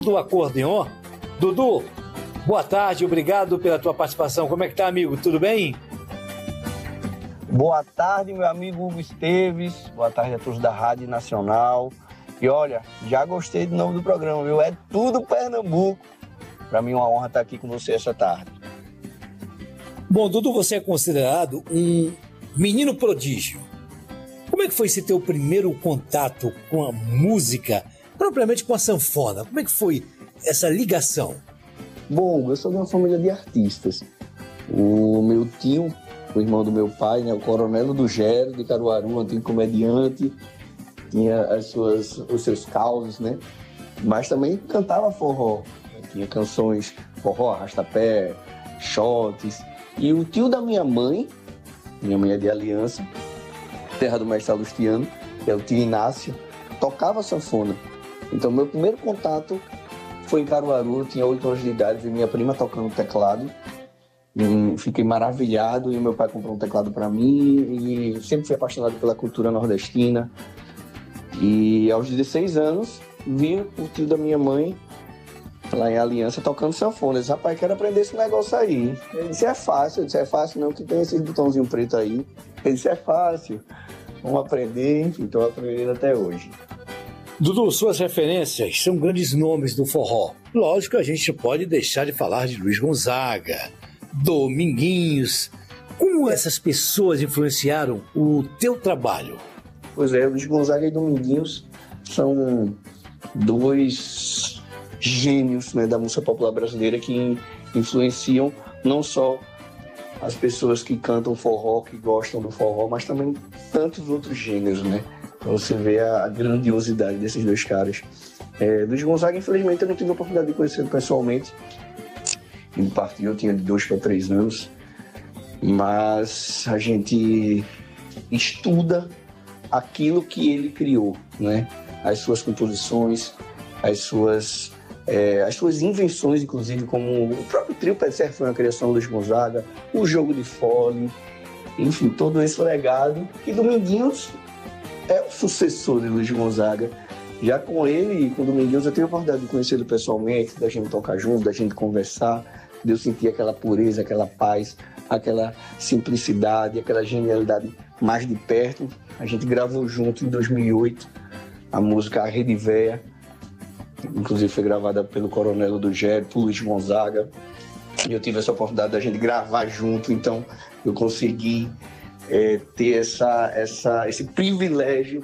do acordeon. Dudu, boa tarde, obrigado pela tua participação. Como é que tá, amigo? Tudo bem? Boa tarde, meu amigo Hugo Esteves. Boa tarde a todos da Rádio Nacional. E olha, já gostei do nome do programa, viu? É tudo Pernambuco. Para mim é uma honra estar aqui com você essa tarde. Bom, Dudu, você é considerado um menino prodígio. Como é que foi esse teu primeiro contato com a música, propriamente com a sanfona? Como é que foi essa ligação? Bom, eu sou de uma família de artistas. O meu tio, o irmão do meu pai, né, o Coronel do Gero, de Caruaru, antigo comediante, tinha os seus causos, né? Mas também cantava forró. Tinha canções forró, arrastapé, shots. E o tio da minha mãe é de Aliança, terra do mestre Salustiano, que é o tio Inácio, tocava sanfona. Então, meu primeiro contato foi em Caruaru, eu tinha 8 anos de idade, vi minha prima tocando teclado. Fiquei maravilhado e meu pai comprou um teclado para mim e sempre fui apaixonado pela cultura nordestina. E aos 16 anos, vi o tio da minha mãe lá em Aliança tocando sanfona. Eu disse, rapaz, quero aprender esse negócio aí. Ele disse, é fácil. Eu disse, é fácil não, que tem esses botãozinhos pretos aí. Ele disse, é fácil. Vamos aprender, enfim, estou aprendendo até hoje. Dudu, suas referências são grandes nomes do forró. Lógico que a gente pode deixar de falar de Luiz Gonzaga, Dominguinhos. Como essas pessoas influenciaram o teu trabalho? Pois é, Luiz Gonzaga e Dominguinhos são dois gênios, né, da música popular brasileira que influenciam não só as pessoas que cantam forró, que gostam do forró, mas também tantos outros gêneros, né? Então você vê a grandiosidade desses dois caras. Luiz Gonzaga, infelizmente, eu não tive a oportunidade de conhecê-lo pessoalmente. Ele partiu, eu tinha de 2 para 3 anos. Mas a gente estuda aquilo que ele criou, né? As suas composições, as suas invenções, inclusive, como o próprio trio Pé de Serra foi uma criação do Luiz Gonzaga, o jogo de fole, enfim, todo esse legado. E Dominguinhos é o sucessor de Luiz Gonzaga. Já com ele e com Dominguinhos eu tive a oportunidade de conhecê-lo pessoalmente, da gente tocar junto, da gente conversar, de eu sentir aquela pureza, aquela paz, aquela simplicidade, aquela genialidade mais de perto. A gente gravou junto em 2008 a música A Rede Véia, inclusive foi gravada pelo Coronel do Gero, por Luiz Gonzaga, e eu tive essa oportunidade da gente gravar junto, então eu consegui ter esse privilégio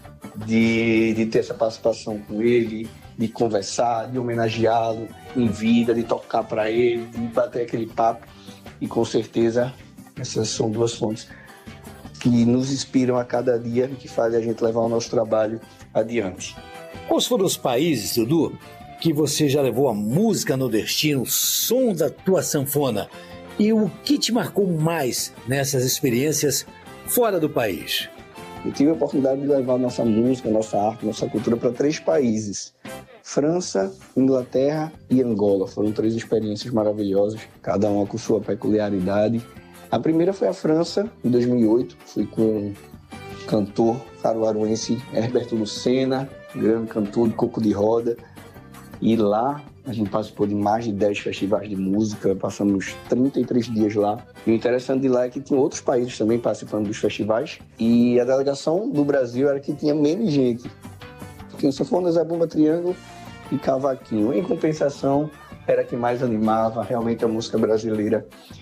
de ter essa participação com ele, de conversar, de homenageá-lo em vida, de tocar para ele, de bater aquele papo. E com certeza essas são duas fontes que nos inspiram a cada dia e que fazem a gente levar o nosso trabalho adiante. Quais foram os países, Dudu, que você já levou a música nordestina, o som da tua sanfona? E o que te marcou mais nessas experiências fora do país? Eu tive a oportunidade de levar nossa música, nossa arte, nossa cultura para 3 países. França, Inglaterra e Angola. Foram 3 experiências maravilhosas, cada uma com sua peculiaridade. A primeira foi a França, em 2008. Fui com o cantor caruaruense Herberto Lucena, grande cantor de coco de roda. E lá a gente participou de mais de 10 festivais de música, passamos 33 dias lá. E o interessante de lá é que tinha outros países também participando dos festivais. E a delegação do Brasil era que tinha menos gente. Tinha sanfona, zabumba, triângulo e cavaquinho. Em compensação, era que mais animava. Realmente a música brasileira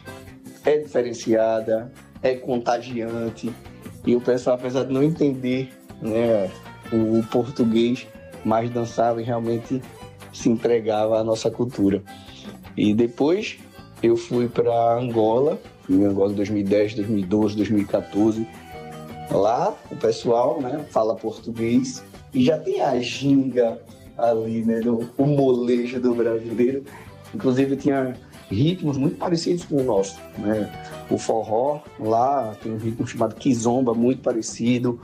é diferenciada, é contagiante. E o pessoal, apesar de não entender, né, o português, mais dançava e realmente se entregava à nossa cultura. E depois eu fui para Angola, em Angola em 2010, 2012, 2014. Lá o pessoal, né, fala português e já tem a ginga ali, né, o molejo do brasileiro. Inclusive tinha ritmos muito parecidos com o nosso, né? O forró lá tem um ritmo chamado kizomba, muito parecido.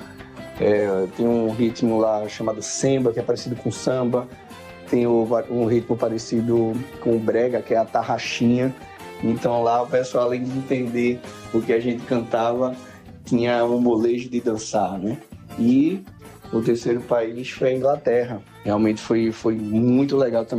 Tem um ritmo lá chamado semba, que é parecido com samba. Tem um ritmo parecido com o brega, que é a tarraxinha. Então lá o pessoal, além de entender o que a gente cantava, tinha um molejo de dançar, né? E o terceiro país foi a Inglaterra. Realmente foi muito legal também.